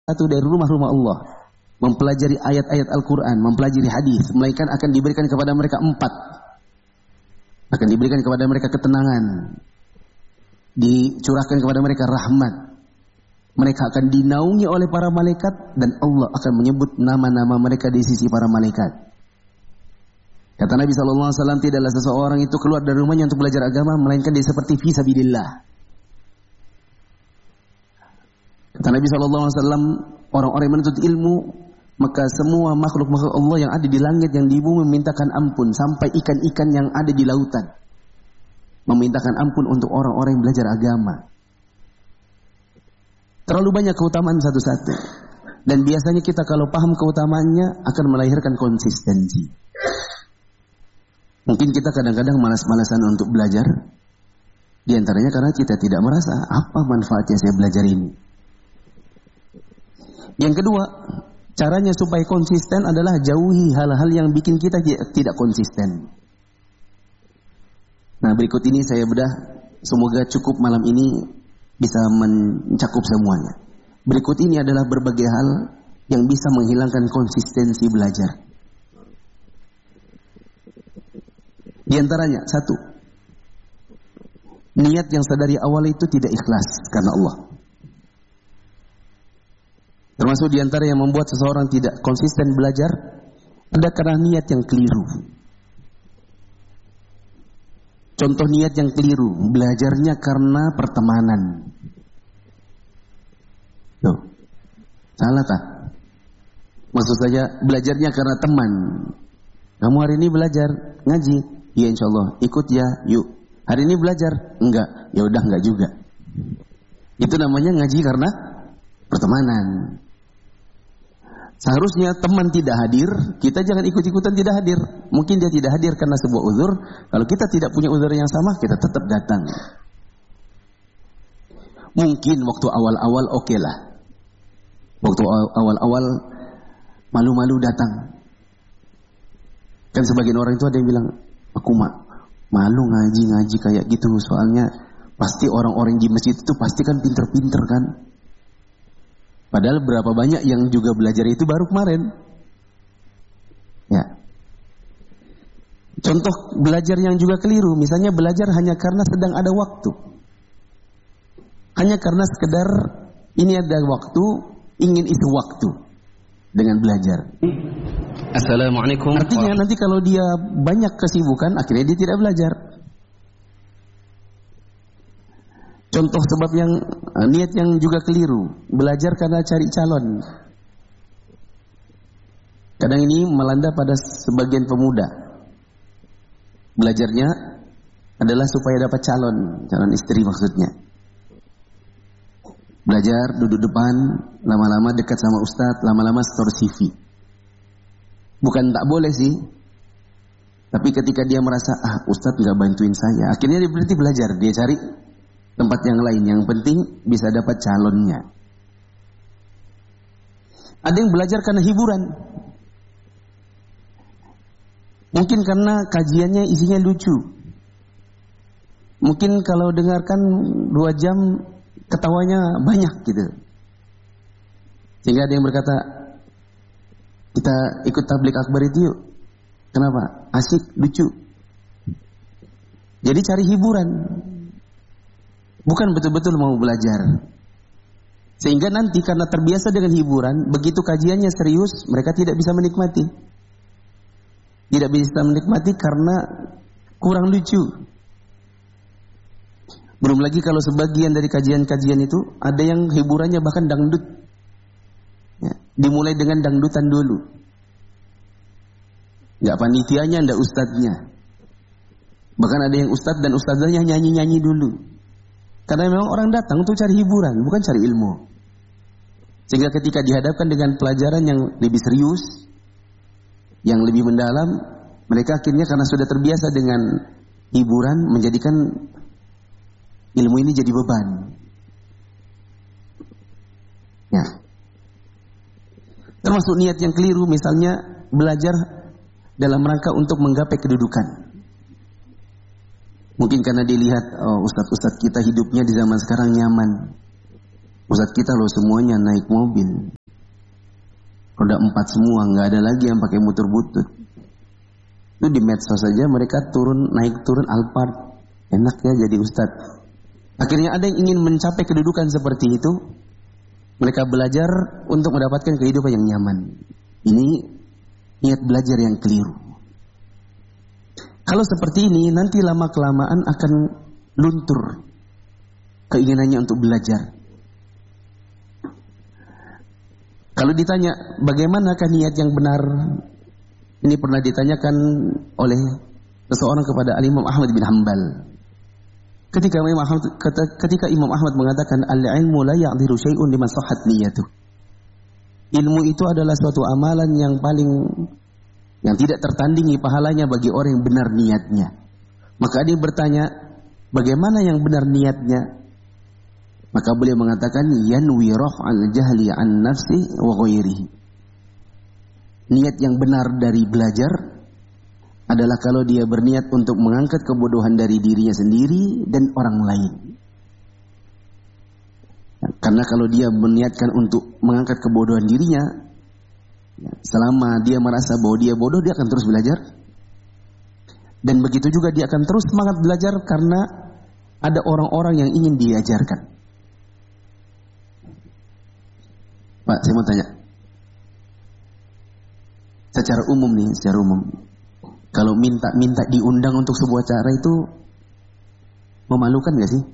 satu dari rumah-rumah Allah, mempelajari ayat-ayat Al-Quran, mempelajari hadis, melainkan akan diberikan kepada mereka 4. Akan diberikan kepada mereka ketenangan, dicurahkan kepada mereka rahmat. Mereka akan dinaungi oleh para malaikat dan Allah akan menyebut nama-nama mereka di sisi para malaikat. Kata Nabi SAW, tidaklah seseorang itu keluar dari rumahnya untuk belajar agama, melainkan dia seperti fi sabilillah. Kata Nabi SAW, orang-orang yang menuntut ilmu, maka semua makhluk-makhluk Allah yang ada di langit, yang di bumi memintakan ampun, sampai ikan-ikan yang ada di lautan memintakan ampun untuk orang-orang yang belajar agama. Terlalu banyak keutamaan satu-satu. Dan biasanya kita kalau paham keutamaannya akan melahirkan konsistensi. Mungkin kita kadang-kadang malas-malasan untuk belajar. Di antaranya karena kita tidak merasa apa manfaatnya saya belajar ini. Yang kedua, caranya supaya konsisten adalah jauhi hal-hal yang bikin kita tidak konsisten. Nah, berikut ini saya bedah, semoga cukup malam ini bisa mencakup semuanya. Berikut ini adalah berbagai hal yang bisa menghilangkan konsistensi belajar. Di antaranya, 1, niat yang sedari awal itu tidak ikhlas karena Allah. Termasuk di antara yang membuat seseorang tidak konsisten belajar, ada karena niat yang keliru. Contoh niat yang keliru, belajarnya karena pertemanan. Tuh, salah tak? Maksud saya, belajarnya karena teman. Kamu hari ini belajar ngaji? Iya insya Allah, ikut ya, yuk. Hari ini belajar? Enggak, ya udah enggak juga. Itu namanya ngaji karena pertemanan. Seharusnya teman tidak hadir, kita jangan ikut-ikutan tidak hadir. Mungkin dia tidak hadir karena sebuah uzur. Kalau kita tidak punya uzur yang sama, kita tetap datang. Mungkin waktu awal-awal oke lah. Waktu awal-awal malu-malu datang. Kan sebagian orang itu ada yang bilang, aku malu ngaji kayak gitu. Soalnya pasti orang-orang di masjid itu pasti kan pinter-pinter kan. Padahal berapa banyak yang juga belajar itu baru kemarin. Ya. Contoh belajar yang juga keliru, misalnya belajar hanya karena sedang ada waktu. Hanya karena sekedar ini ada waktu, ingin isi waktu dengan belajar. Assalamualaikum. Artinya nanti kalau dia banyak kesibukan, akhirnya dia tidak belajar. Contoh sebab yang niat yang juga keliru, belajar karena cari calon. Kadang ini melanda pada sebagian pemuda. Belajarnya adalah supaya dapat calon istri maksudnya. Belajar, duduk depan, lama-lama dekat sama ustadz, lama-lama store CV. Bukan tak boleh sih, tapi ketika dia merasa, ustadz nggak bantuin saya, akhirnya dia berhenti belajar, dia cari tempat yang lain, yang penting bisa dapat calonnya. Ada yang belajar karena hiburan. Mungkin karena kajiannya isinya lucu. Mungkin kalau dengarkan 2 jam ketawanya banyak gitu. Sehingga ada yang berkata, kita ikut tablik akbar itu yuk. Kenapa? Asik, lucu. Jadi cari hiburan. Bukan betul-betul mau belajar. Sehingga nanti karena terbiasa dengan hiburan, begitu kajiannya serius, mereka tidak bisa menikmati. Tidak bisa menikmati karena kurang lucu. Belum lagi kalau sebagian dari kajian-kajian itu, ada yang hiburannya bahkan dangdut. Ya, dimulai dengan dangdutan dulu. Nggak panitianya, nggak ustadznya. Bahkan ada yang ustadz dan ustadzanya nyanyi-nyanyi dulu. Karena memang orang datang untuk cari hiburan, bukan cari ilmu. Sehingga ketika dihadapkan dengan pelajaran yang lebih serius, yang lebih mendalam, mereka akhirnya karena sudah terbiasa dengan hiburan, menjadikan ilmu ini jadi beban. Ya. Termasuk niat yang keliru, misalnya belajar dalam rangka untuk menggapai kedudukan. Mungkin karena dilihat ustadz-ustadz kita hidupnya di zaman sekarang nyaman. Ustadz kita loh semuanya naik mobil. Roda 4 semua, nggak ada lagi yang pakai muter butut. Itu di medsos saja mereka naik turun Alphard. Enak ya jadi ustadz. Akhirnya ada yang ingin mencapai kedudukan seperti itu. Mereka belajar untuk mendapatkan kehidupan yang nyaman. Ini niat belajar yang keliru. Kalau seperti ini, nanti lama-kelamaan akan luntur keinginannya untuk belajar. Kalau ditanya, bagaimanakah niat yang benar? Ini pernah ditanyakan oleh seseorang kepada Imam Ahmad bin Hanbal. Ketika Imam Ahmad mengatakan, al-ilmu la ya'dhiru syai'un liman sahhat niyatuh. Ilmu itu adalah suatu amalan yang tidak tertandingi pahalanya bagi orang yang benar niatnya. Maka dia bertanya, bagaimana yang benar niatnya? Maka beliau mengatakan, yanwi raf'al jahli an nafsi wa ghairihi. Niat yang benar dari belajar adalah kalau dia berniat untuk mengangkat kebodohan dari dirinya sendiri dan orang lain. Karena kalau dia meniatkan untuk mengangkat kebodohan dirinya, selama dia merasa bahwa dia bodoh, dia akan terus belajar. Dan begitu juga dia akan terus semangat belajar karena ada orang-orang yang ingin diajarkan. Pak, saya mau tanya. Secara umum, kalau minta diundang untuk sebuah acara itu memalukan gak sih?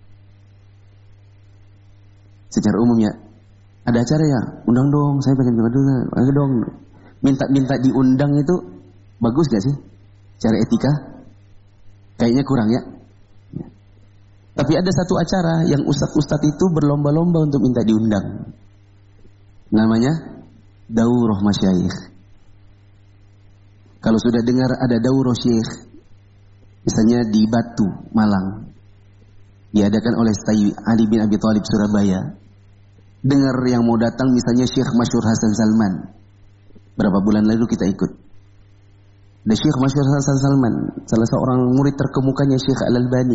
Secara umum ya, ada acara ya, undang dong, saya pengen ayo dong. Minta diundang itu bagus gak sih? Secara etika? Kayaknya kurang ya. Tapi ada satu acara yang ustadz-ustadz itu berlomba-lomba untuk minta diundang. Namanya Daurah Masyayikh. Kalau sudah dengar ada Daurah Syekh, misalnya di Batu, Malang, diadakan oleh Sayyid Ali bin Abi Thalib Surabaya. Dengar yang mau datang misalnya Syekh Masyhur Hasan Salman. Berapa bulan lalu kita ikut. Ada Syekh Masyhur Hasan Salman, salah seorang murid terkemukanya Syekh Al-Albani,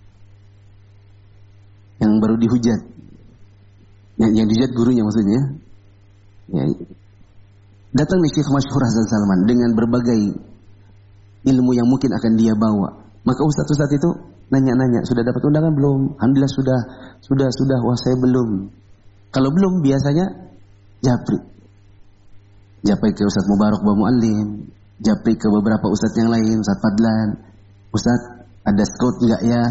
yang baru dihujat. Yang dihujat gurunya maksudnya. Ya, datang nih Syekh Masyhur Hasan Salman dengan berbagai ilmu yang mungkin akan dia bawa. Maka ustadz-ustadz itu nanya-nanya, sudah dapat undangan belum? Alhamdulillah sudah. Wah, saya belum. Kalau belum biasanya japri ke Ustadz Mubarak Ba Mu'allim, japri ke beberapa ustadz yang lain, Ustadz Fadlan. Ustadz, ada scout enggak ya?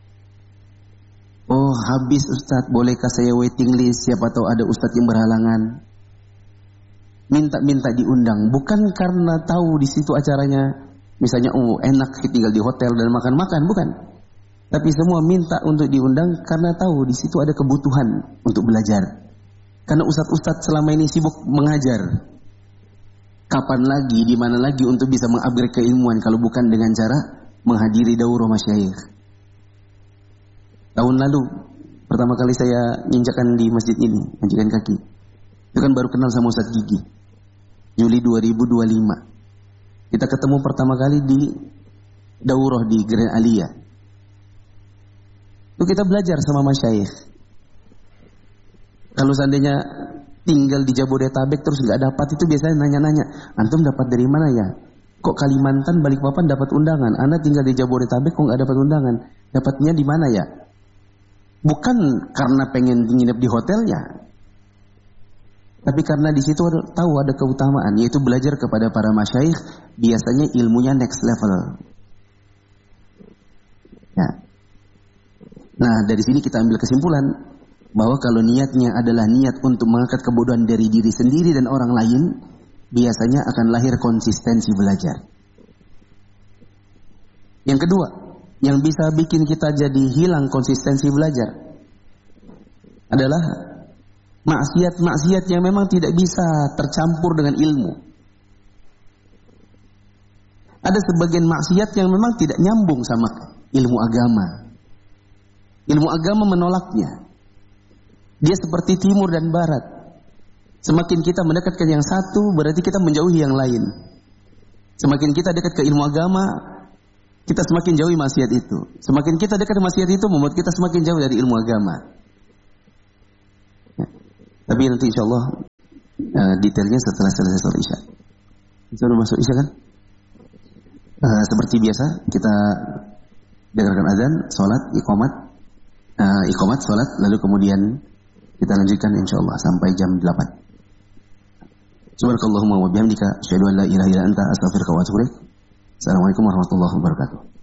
Oh, habis Ustadz, bolehkah saya waiting list? Siapa tahu ada ustadz yang berhalangan. Minta diundang, bukan karena tahu di situ acaranya, misalnya enak tinggal di hotel dan makan-makan, bukan. Tapi semua minta untuk diundang karena tahu di situ ada kebutuhan untuk belajar. Karena ustadz-ustadz selama ini sibuk mengajar. Kapan lagi, di mana lagi untuk bisa mengupgrade keilmuan kalau bukan dengan cara menghadiri daurah masyayikh. Tahun lalu pertama kali saya nginjakan di masjid ini, nginjakan kaki. Itu kan baru kenal sama Ustadz Gigi. Juli 2025. Kita ketemu pertama kali di daurah di Grand Alia. Itu kita belajar sama masyayikh. Kalau seandainya tinggal di Jabodetabek terus nggak dapat, itu biasanya nanya-nanya, antum dapat dari mana ya? Kok Kalimantan, Balikpapan dapat undangan? Anda tinggal di Jabodetabek kok nggak dapat undangan? Dapatnya di mana ya? Bukan karena pengen nginep di hotelnya, tapi karena di situ tahu ada keutamaan, yaitu belajar kepada para masyayikh, biasanya ilmunya next level. Ya. Nah, dari sini kita ambil kesimpulan bahwa kalau niatnya adalah niat untuk mengangkat kebodohan dari diri sendiri dan orang lain, biasanya akan lahir konsistensi belajar. Yang kedua, yang bisa bikin kita jadi hilang konsistensi belajar adalah maksiat-maksiat yang memang tidak bisa tercampur dengan ilmu. Ada sebagian maksiat yang memang tidak nyambung sama ilmu agama. Ilmu agama menolaknya. Dia seperti timur dan barat. Semakin kita mendekatkan yang satu, berarti kita menjauhi yang lain. Semakin kita dekat ke ilmu agama, kita semakin jauhi maksiat itu. Semakin kita dekat ke maksiat itu, membuat kita semakin jauh dari ilmu agama. Tapi nanti insya Allah detailnya setelah selesai sholat isya. Sudah masuk isya kan? Seperti biasa kita dengarkan azan, sholat, iqamat, sholat, lalu kemudian kita lanjutkan insya Allah sampai jam 8. Subhanakallahumma wa bihamdika, asyhadu an la ilaha illa anta, astaghfiruka wa atubu ilaik. Assalamualaikum warahmatullahi wabarakatuh.